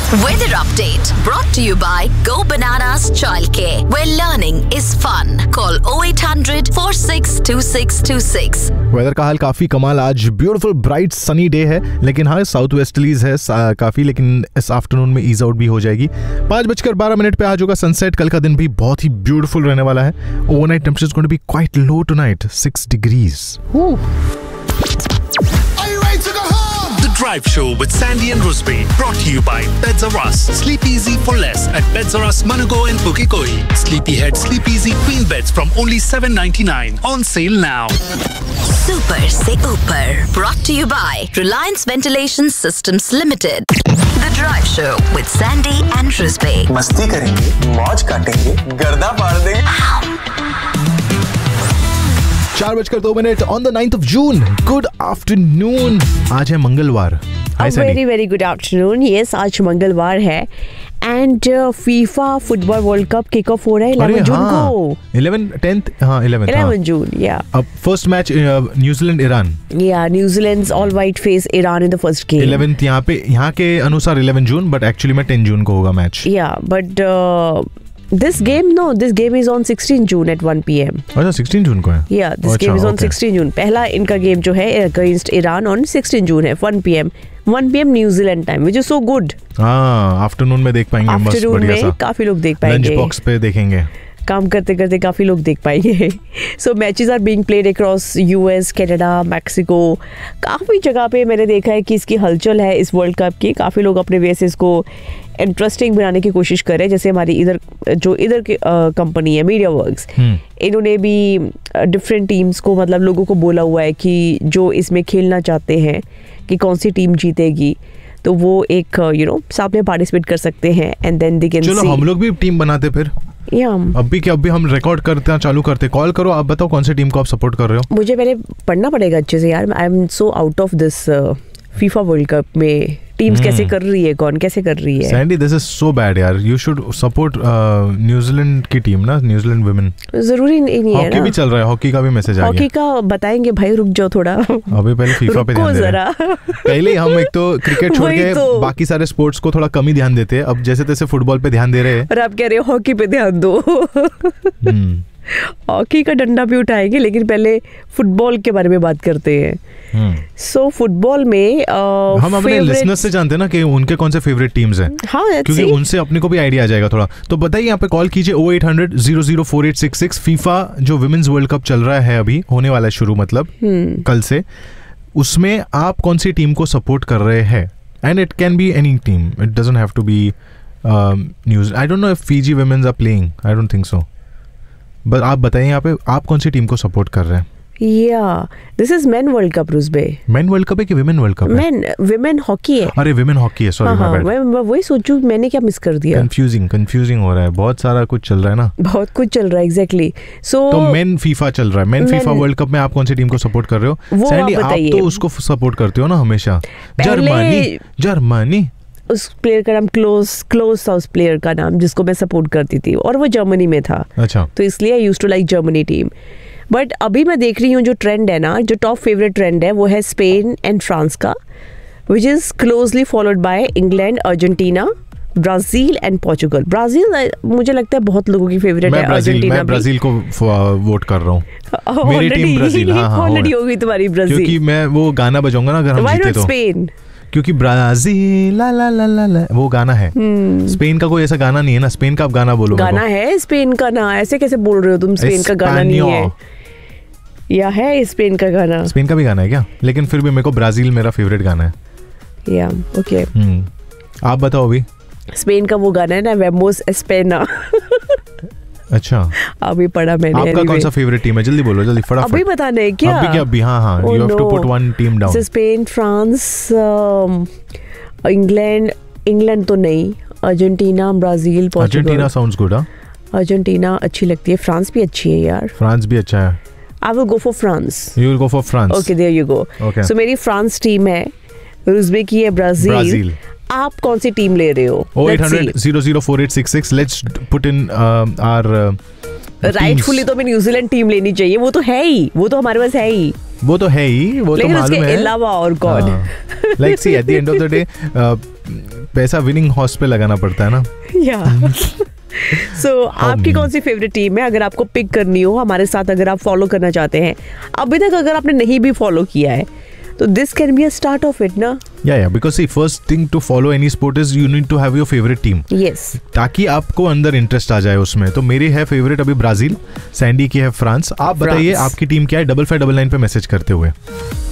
Weather update brought to you by Go Bananas Childcare, where learning is fun. Call 0800-462626. Weather का हाल काफी कमाल, आज beautiful bright sunny day है, लेकिन हाँ साउथ वेस्टलीज है काफी, लेकिन इस आफ्टरनून में ईज आउट भी हो जाएगी। 5:12 पे आज होगा सनसेट। कल का दिन भी बहुत ही ब्यूटीफुल रहने वाला है। Overnight temperature is going to be quite low tonight, 6 degrees. Drive Show with Sandy and Rusby, brought to you by Pets R Us. Sleep easy for less at Pets R Us, Manago and Pukekoi. Sleepyhead Sleep Easy Queen Beds from only $7.99. On sale now. Super se Upar, brought to you by Reliance Ventilation Systems Limited. The Drive Show with Sandy and Rusby. मस्ती करेंगे, मौज काटेंगे, गर्दा पार देंगे। 4:02 on the 9th of June. Good afternoon. आज है मंगलवार। Very very good afternoon. Yes, आज मंगलवार है and FIFA football world cup kick off हो रहा है 11 जून को। 11 जून, या। अब फर्स्ट मैच न्यूजीलैंड ईरान। या, New Zealand all white face Iran in the first game. 11th यहाँ के अनुसार 11 जून, बट एक्चुअली में 10 जून को होगा मैच। या, but this game is on 16 June at 1 PM. अच्छा, 16 जून को है। Yeah, this game is on 16 June. पहला इनका गेम जो है against ईरान on 16 June है 1 PM New Zealand time, which is so good. हाँ, आफ्टरनून में देख पाएंगे। आफ्टरनून में काफी लोग देख पाएंगे। लंच बॉक्स पे देखेंगे। काम करते करते काफी लोग देख पाएंगे। सो matches are being played across US, Canada, Mexico. काफी जगह पे मैंने देखा है कि इसकी हलचल है इस वर्ल्ड कप की। काफी लोग अपने वे से इसको इंटरेस्टिंग बनाने की कोशिश कर रहे हैं। जैसे हमारी इधर की कंपनी है मीडिया वर्क्स, इन्होंने भी डिफरेंट टीम्स को, मतलब लोगों को बोला हुआ है कि जो इसमें खेलना चाहते हैं कि कौन सी टीम जीतेगी, तो वो एक साथ में पार्टिसिपेट कर सकते हैं and then they can see. चलो हम लोग भी टीम बनाते फिर। अभी हम रिकॉर्ड करते हैं, चालू करते। कॉल करो, आप बताओ कौन सी टीम को आप सपोर्ट कर रहे हो। मुझे पहले पढ़ना पड़ेगा अच्छे से यार। I am so out of this FIFA world cup में टीम्स कैसे कर रही है, कौन कैसे कर रही है। Sandy, this is so bad यार। यू शुड सपोर्ट न्यूजीलैंड की टीम ना, न्यूजीलैंड वुमेन। जरूरी नहीं है। हॉकी भी चल रहा है, हॉकी का भी मैसेज आ गया। हॉकी का बताएंगे भाई, रुक जाओ थोड़ा। अभी पहले फीफा पे ध्यान दे रहे हैं। पहले हम एक तो क्रिकेट छोड़ के बाकी सारे स्पोर्ट्स को थोड़ा कम ही ध्यान देते हैं। अब जैसे तैसे फुटबॉल पे ध्यान दे रहे हैं और आप कह रहे हो हॉकी पे ध्यान दो। हॉकी का डंडा भी उठाएंगे, लेकिन पहले फुटबॉल के बारे में बात करते हैं। सो फुटबॉल में हम अपने लिसनर्स से जानते हैं ना कि उनके कौन से फेवरेट टीम्स हैं। हाँ, क्योंकि उनसे अपने को भी आइडिया आ जाएगा थोड़ा। तो बताइए, यहाँ पे कॉल कीजिए 0800-004866। फीफा जो विमेंस वर्ल्ड कप चल रहा है, अभी होने वाला है शुरू, मतलब कल से, उसमें आप कौन सी टीम को सपोर्ट कर रहे हैं। And it can be any team, it doesn't have to be news. I don't know if Fiji women's are playing, I don't think so. But आप बताइए यहाँ पे आप कौन सी टीम को सपोर्ट कर रहे हैं। This is main world cup रुस्बे। Main world cup है कि विमेन वर्ल्ड कप है? विमेन हॉकी है। अरे विमेन हॉकी है, सॉरी माय बैड। मैं वही सोचूं मैंने क्या मिस कर दिया। कंफ्यूजिंग हो रहा है, बहुत सारा कुछ चल रहा है ना। बहुत कुछ चल रहा है, एग्जैक्टली। तो मेन फीफा चल रहा है। मेन फीफा वर्ल्ड कप में आप कौन सी टीम को सपोर्ट कर रहे हो? सैंडी, आप तो उसको सपोर्ट करते हो ना हमेशा, जर्मनी। उस प्लेयर का नाम क्लोज था, उस प्लेयर का नाम जिसको मैं सपोर्ट करती थी, और वो जर्मनी में था। अच्छा, तो इसलिए I used to like Germany team. But अभी मैं देख रही हूँ जो ट्रेंड है ना, जो टॉप फेवरेट ट्रेंड है, वो है स्पेन एंड फ्रांस का, which is closely followed by England, Argentina, Brazil and Portugal. Brazil मुझे लगता है बहुत लोगों की फेवरेट है। अर्जेंटीना, मैं ब्राजील को वोट कर रहा हूँ। मेरी टीम ब्राजील। ऑलरेडी होगी तुम्हारी ब्राजील, क्योंकि मैं वो गाना बजाऊंगा ना अगर हम जीते तो। स्पेन, क्योंकि ब्राजील ला ला ला ला ला वो गाना है। स्पेन का कोई ऐसा गाना नहीं है ना। स्पेन का आप गाना बोलो। गाना है स्पेन का ना, ऐसे कैसे बोल रहे हो तुम? स्पेन का गाना नहीं है या है स्पेन का गाना? स्पेन का भी गाना है क्या? लेकिन फिर भी मेरे को ब्राजील मेरा फेवरेट गाना है। या ओके, आप बताओ अभी। स्पेन का वो गाना है ना, वेमोस एस्पेना। अच्छा, अभी पढ़ा मैंने। आपका कौन सा फेवरेट टीम है? जल्दी बोलो, जल्दी फटाफट। अभी बताना है क्या? अभी हाँ, you have to put one team down. Spain, France, England तो नहीं, Argentina, Brazil, Portugal. Argentina sounds good. Argentina अच्छी लगती है, फ्रांस भी अच्छी है यार। फ्रांस भी अच्छा है। I will go for France. You will go for France. Okay, there you go. Okay. So मेरी फ्रांस टीम है, रुस्बे की है ब्राजील। आप कौन सी टीम ले रहे हो? 0800-004866. Let's put in our rightfully तो हमें न्यूजीलैंड टीम लेनी चाहिए, वो तो है ही, वो तो हमारे पास है ही, वो तो है ही, वो तो लेकिन मालूम उसके है। अलावा और कौन? Like C at the end of the day पैसा विनिंग हॉर्स पे लगाना पड़ता है ना। या सो आपकी कौन सी फेवरेट टीम है? अगर आपको पिक करनी हो हमारे साथ, अगर आप फॉलो करना चाहते हैं अभी तक, अगर आपने नहीं भी फॉलो किया है तो this can be a start of it ना। या because C first thing to follow any sport is you need to have your favourite team, yes, ताकि आपको अंदर इंटरेस्ट आ जाए उसमें। तो मेरी है फेवरेट अभी ब्राजील, सैंडी की है फ्रांस। आप बताइए आपकी टीम क्या है? 5599 पे मैसेज करते हुए।